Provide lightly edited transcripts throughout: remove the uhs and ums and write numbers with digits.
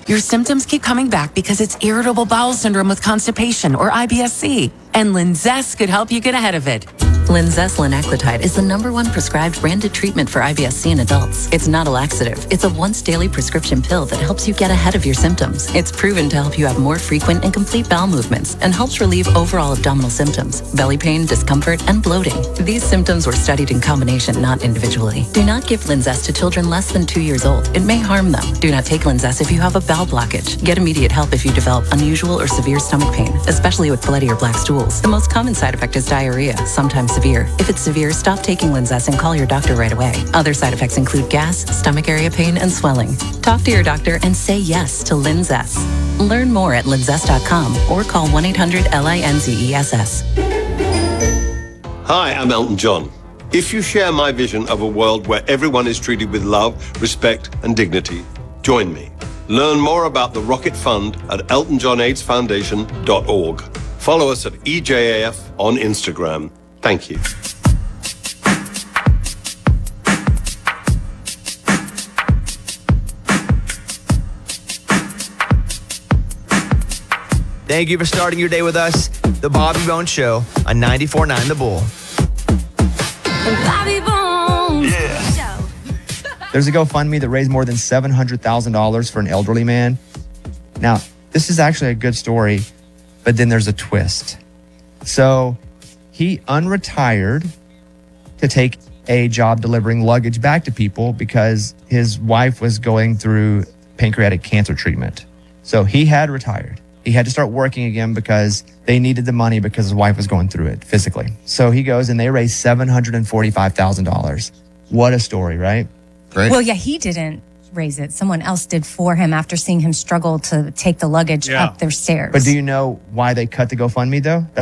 Your symptoms keep coming back because it's irritable bowel syndrome with constipation or IBS-C. And Linzess could help you get ahead of it. Linzess linaclotide is the #1 prescribed branded treatment for IBS-C in adults. It's not a laxative. It's a once-daily prescription pill that helps you get ahead of your symptoms. It's proven to help you have more frequent and complete bowel movements and helps relieve overall abdominal symptoms, belly pain, discomfort, and bloating. These symptoms were studied in combination, not individually. Do not give Linzess to children less than 2 years old. It may harm them. Do not take Linzess if you have a bowel blockage. Get immediate help if you develop unusual or severe stomach pain, especially with bloody or black stools. The most common side effect is diarrhea, sometimes severe. If it's severe, stop taking Linzess and call your doctor right away. Other side effects include gas, stomach area pain, and swelling. Talk to your doctor and say yes to Linzess. Learn more at linzess.com or call 1-800-LINZESS. Hi, I'm Elton John. If you share my vision of a world where everyone is treated with love, respect, and dignity, join me. Learn more about the Rocket Fund at eltonjohnaidsfoundation.org. Follow us at EJAF on Instagram. Thank you. Thank you for starting your day with us, The Bobby Bones Show on 94.9 The Bull. Bobby Bones. Yeah. There's a GoFundMe that raised more than $700,000 for an elderly man. Now, this is actually a good story, but then there's a twist. So he unretired to take a job delivering luggage back to people because his wife was going through pancreatic cancer treatment. So he had retired. He had to start working again because they needed the money because his wife was going through it physically. So he goes and they raised $745,000. What a story, right? Great. Well, yeah, he didn't raise it. Someone else did for him after seeing him struggle to take the luggage up their stairs. But do you know why they cut the GoFundMe though? No.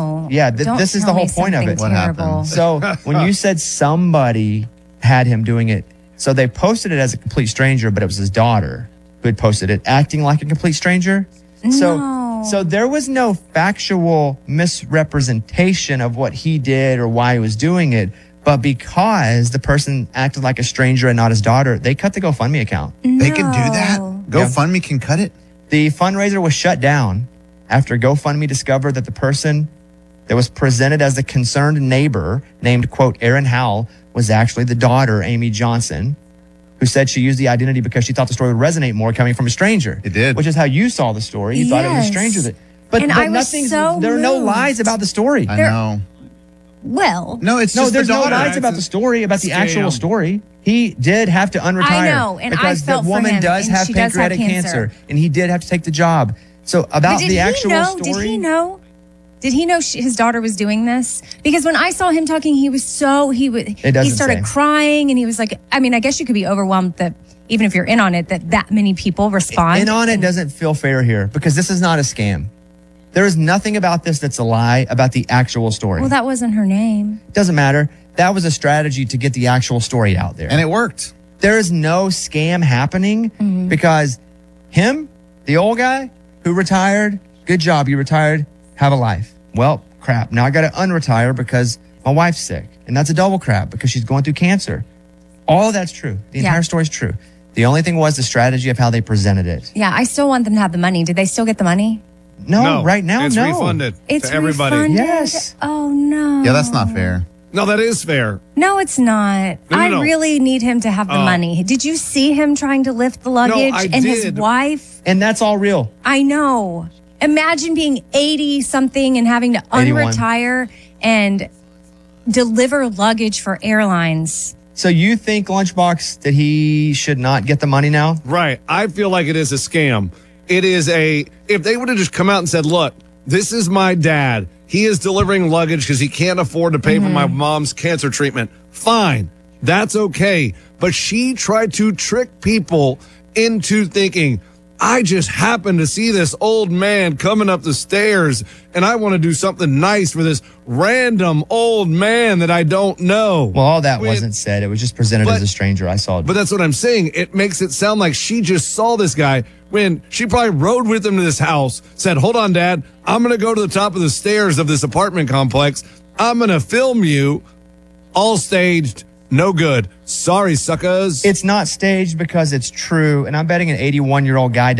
This is the whole point of it. What happened? So when you said somebody had him doing it, so they posted it as a complete stranger, but it was his daughter who had posted it, acting like a complete stranger. So there was no factual misrepresentation of what he did or why he was doing it. But because the person acted like a stranger and not his daughter, they cut the GoFundMe account. They can do that? GoFundMe can cut it? The fundraiser was shut down after GoFundMe discovered that the person that was presented as the concerned neighbor named, quote, Erin Howell, was actually the daughter, Amy Johnson, who said she used the identity because she thought the story would resonate more coming from a stranger. It did. Which is how you saw the story. You thought it was a stranger. But there are no lies about the story. I know. Well, there's no lies about the story, about the actual story. He did have to unretire. I know, and because I felt the woman for him, does and have she does have pancreatic cancer, and he did have to take the job. So about the actual story. Did he know? Did he know his daughter was doing this? Because when I saw him talking, he started crying, and he was like, I mean, I guess you could be overwhelmed that even if you're in on it, that many people respond. In on it doesn't feel fair here because this is not a scam. There is nothing about this that's a lie about the actual story. Well, that wasn't her name. Doesn't matter. That was a strategy to get the actual story out there. And it worked. There is no scam happening because him, the old guy who retired, good job, you retired, have a life. Well, crap. Now I got to unretire because my wife's sick. And that's a double crap because she's going through cancer. All of that's true. The entire story is true. The only thing was the strategy of how they presented it. Yeah, I still want them to have the money. Did they still get the money? No, right now, it's no. refunded It's to everybody. refunded? Yes. Oh, no. Yeah, that's not fair. No, that is fair. No, it's not. No. I really need him to have the money. Did you see him trying to lift the luggage and his wife? And that's all real. I know. Imagine being 80-something and having to 81. unretire and deliver luggage for airlines. So you think, Lunchbox, that he should not get the money now? Right. I feel like it is a scam. It is if they would have just come out and said, look, this is my dad. He is delivering luggage because he can't afford to pay for my mom's cancer treatment. Fine. That's okay. But she tried to trick people into thinking, I just happened to see this old man coming up the stairs and I want to do something nice for this random old man that I don't know. Well, all that wasn't said. It was just presented as a stranger. I saw it. But that's what I'm saying. It makes it sound like she just saw this guy when she probably rode with him to this house, said, hold on, Dad, I'm going to go to the top of the stairs of this apartment complex. I'm going to film you. All staged. No good. Sorry, suckers. It's not staged because it's true. And I'm betting an 81-year-old guy